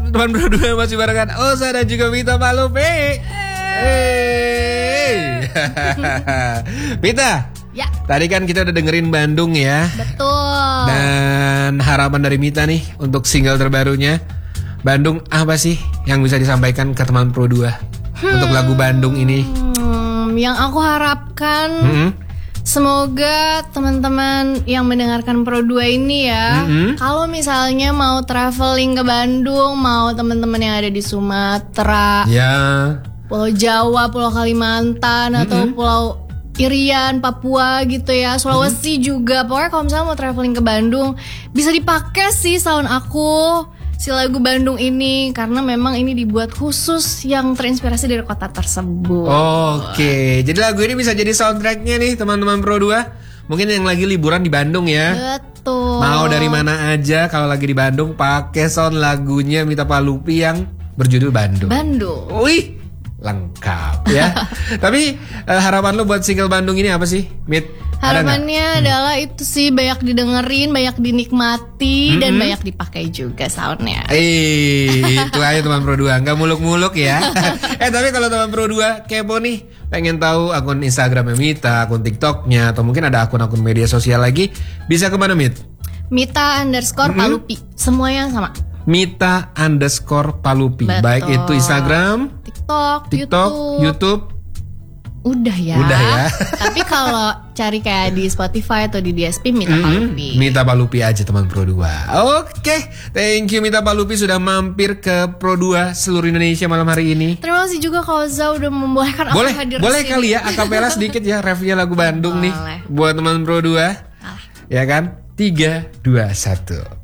teman berdua masih barengan Oza dan juga Mita Palupi. Mita, ya. Tadi kan kita udah dengerin Bandung ya. Betul. Dan harapan dari Mita nih untuk single terbarunya Bandung, apa sih yang bisa disampaikan ke teman Pro 2 untuk lagu Bandung ini? Yang aku harapkan semoga teman-teman yang mendengarkan Pro 2 ini ya, kalau misalnya mau traveling ke Bandung, mau teman-teman yang ada di Sumatera, ya, Pulau Jawa, Pulau Kalimantan, atau Pulau Irian, Papua gitu ya, Sulawesi juga. Pokoknya kalau misalnya mau traveling ke Bandung, bisa dipakai sih sound aku, si lagu Bandung ini, karena memang ini dibuat khusus yang terinspirasi dari kota tersebut. Oke, jadi lagu ini bisa jadi soundtracknya nih teman-teman Pro 2. Mungkin yang lagi liburan di Bandung ya. Betul. Mau dari mana aja kalau lagi di Bandung, pakai sound lagunya Mita Palupi yang berjudul Bandung. Bandung. Wih, lengkap ya. Tapi harapan lo buat single Bandung ini apa sih, Mit? Harapannya adalah itu sih, banyak didengerin, banyak dinikmati, dan banyak dipakai juga soundnya. Itu aja teman Pro 2, nggak muluk-muluk ya. Tapi kalau teman Pro 2 kepo nih, pengen tahu akun Instagramnya Mita, akun TikToknya, atau mungkin ada akun-akun media sosial lagi, bisa kemana, Mit? Mita_Palupi, semuanya sama. Mita_Palupi. Betul. Baik itu Instagram, TikTok, YouTube. Udah ya. Tapi kalau cari kayak di Spotify atau di DSP, Mita Palupi. Mita Palupi aja teman Pro 2. Oke, thank you Mita Palupi sudah mampir ke Pro 2 seluruh Indonesia malam hari ini. Terima kasih juga Kak Oza udah membolehkan aku hadir. Boleh kali ya akapela sedikit ya reviewnya lagu Bandung nih buat teman Pro 2. Ya kan? 3, 2, 1.